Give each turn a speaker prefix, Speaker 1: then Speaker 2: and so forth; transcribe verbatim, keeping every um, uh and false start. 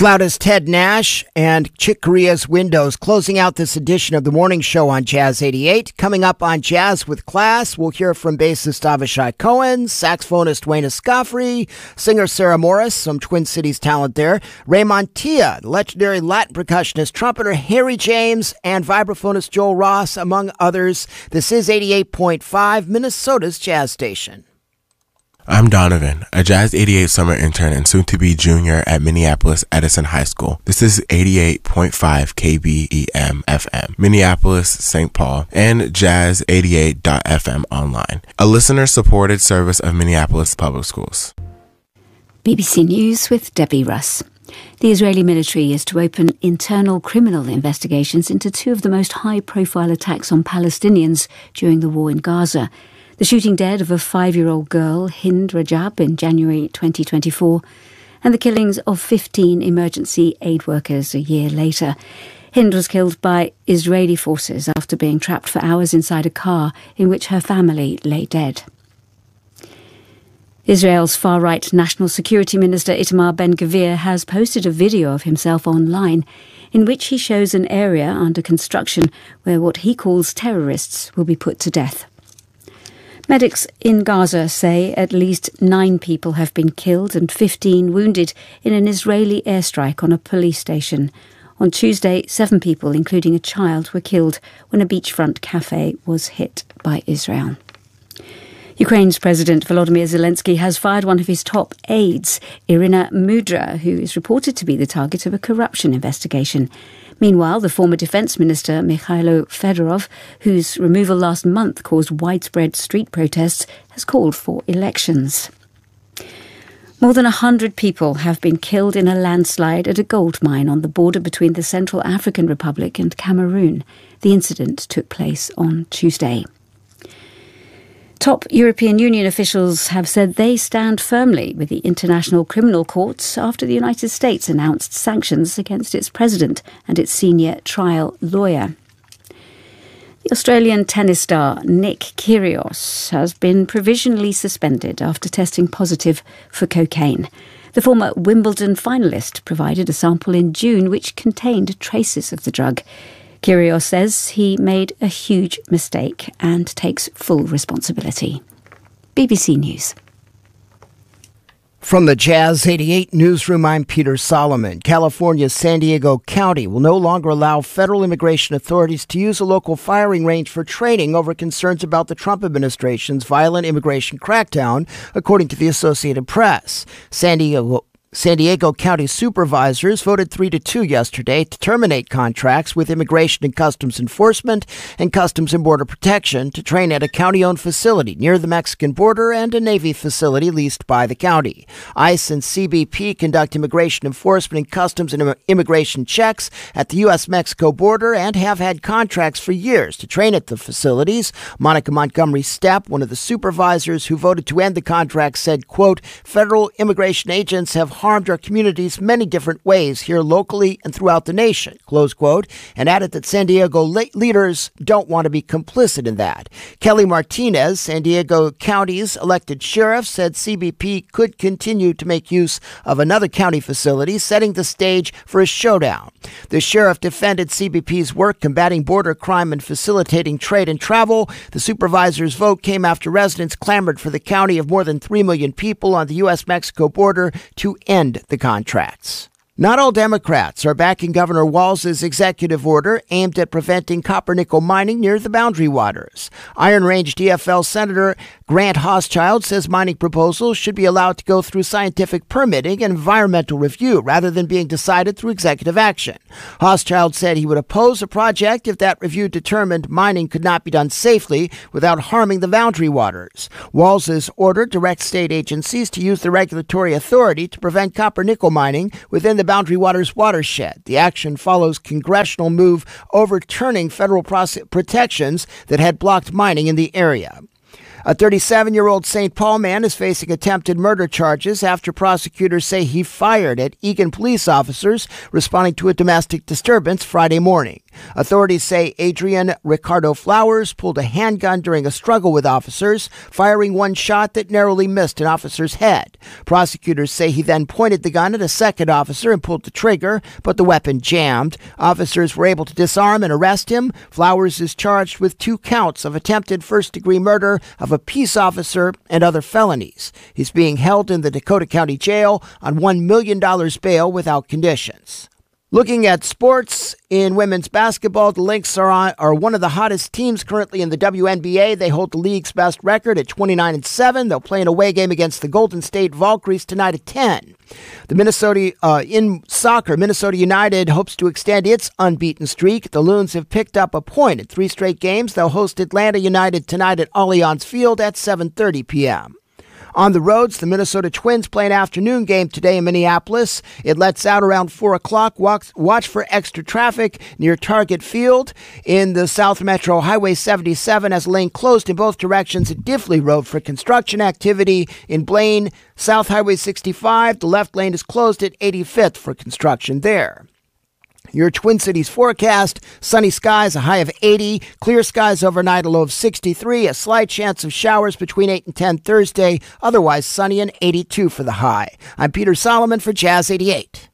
Speaker 1: Flautist Ted Nash and Chick Corea's Windows closing out this edition of the morning show on Jazz eighty-eight. Coming up on Jazz with Class, we'll hear from bassist Avishai Cohen, saxophonist Wayne Escoffery, singer Sarah Morris, some Twin Cities talent there, Ray Montilla, the legendary Latin percussionist, trumpeter Harry James, and vibraphonist Joel Ross, among others. This is eighty-eight point five, Minnesota's jazz station.
Speaker 2: I'm Donovan, a Jazz eighty-eight summer intern and soon-to-be junior at Minneapolis Edison High School. This is eighty-eight point five K B E M F M, Minneapolis, Saint Paul, and Jazz eighty-eight dot F M online, a listener-supported service of Minneapolis Public Schools.
Speaker 3: B B C News with Debbie Russ. The Israeli military is to open internal criminal investigations into two of the most high-profile attacks on Palestinians during the war in Gaza. The shooting dead of a five-year-old girl, Hind Rajab, in January twenty twenty-four, and the killings of fifteen emergency aid workers a year later. Hind was killed by Israeli forces after being trapped for hours inside a car in which her family lay dead. Israel's far-right National Security Minister Itamar Ben-Gvir has posted a video of himself online in which he shows an area under construction where what he calls terrorists will be put to death. Medics in Gaza say at least nine people have been killed and fifteen wounded in an Israeli airstrike on a police station. On Tuesday, seven people, including a child, were killed when a beachfront cafe was hit by Israel. Ukraine's President Volodymyr Zelensky has fired one of his top aides, Irina Mudra, who is reported to be the target of a corruption investigation. Meanwhile, the former defence minister, Mikhailo Fedorov, whose removal last month caused widespread street protests, has called for elections. More than one hundred people have been killed in a landslide at a gold mine on the border between the Central African Republic and Cameroon. The incident took place on Tuesday. Top European Union officials have said they stand firmly with the International Criminal Court after the United States announced sanctions against its president and its senior trial lawyer. The Australian tennis star Nick Kyrgios has been provisionally suspended after testing positive for cocaine. The former Wimbledon finalist provided a sample in June which contained traces of the drug. Kyrgios says he made a huge mistake and takes full responsibility. B B C News.
Speaker 1: From the Jazz eighty-eight newsroom, I'm Peter Solomon. California's San Diego County will no longer allow federal immigration authorities to use a local firing range for training over concerns about the Trump administration's violent immigration crackdown, according to the Associated Press. San Diego San Diego County supervisors voted three to two yesterday to terminate contracts with Immigration and Customs Enforcement and Customs and Border Protection to train at a county-owned facility near the Mexican border and a Navy facility leased by the county. ICE and C B P conduct immigration enforcement and customs and immigration checks at the U S Mexico border and have had contracts for years to train at the facilities. Monica Montgomery Stepp, one of the supervisors who voted to end the contract, said, quote, "Federal immigration agents have harmed our communities many different ways here locally and throughout the nation," close quote, and added that San Diego leaders don't want to be complicit in that. Kelly Martinez, San Diego County's elected sheriff, said C B P could continue to make use of another county facility, setting the stage for a showdown. The sheriff defended C B P's work combating border crime and facilitating trade and travel. The supervisor's vote came after residents clamored for the county of more than three million people on the U S Mexico border to end the contracts. Not all Democrats are backing Governor Walz's executive order aimed at preventing copper-nickel mining near the Boundary Waters. Iron Range D F L Senator Grant Hochschild says mining proposals should be allowed to go through scientific permitting and environmental review rather than being decided through executive action. Hochschild said he would oppose a project if that review determined mining could not be done safely without harming the Boundary Waters. Walz's order directs state agencies to use the regulatory authority to prevent copper-nickel mining within the Boundary Waters watershed. The action follows congressional move overturning federal protections that had blocked mining in the area. A thirty-seven-year-old Saint Paul man is facing attempted murder charges after prosecutors say he fired at Eagan police officers responding to a domestic disturbance Friday morning. Authorities say Adrian Ricardo Flowers pulled a handgun during a struggle with officers, firing one shot that narrowly missed an officer's head. Prosecutors say he then pointed the gun at a second officer and pulled the trigger, but the weapon jammed. Officers were able to disarm and arrest him. Flowers is charged with two counts of attempted first-degree murder of a peace officer and other felonies. He's being held in the Dakota County Jail on one million dollars bail without conditions. Looking at sports, in women's basketball, the Lynx are, on, are one of the hottest teams currently in the W N B A. They hold the league's best record at twenty-nine and seven. They'll play an away game against the Golden State Valkyries tonight at ten. The Minnesota uh, in soccer, Minnesota United hopes to extend its unbeaten streak. The Loons have picked up a point in three straight games. They'll host Atlanta United tonight at Allianz Field at seven thirty p.m. On the roads, the Minnesota Twins play an afternoon game today in Minneapolis. It lets out around four o'clock. Watch for extra traffic near Target Field. In the South Metro, Highway seventy-seven has a lane closed in both directions at Diffley Road for construction activity. In Blaine, South Highway sixty-five, the left lane is closed at eighty-fifth for construction there. Your Twin Cities forecast: sunny skies, a high of eighty. Clear skies overnight, a low of sixty-three. A slight chance of showers between eight and ten Thursday. Otherwise sunny and eighty-two for the high. I'm Peter Solomon for Jazz eighty-eight.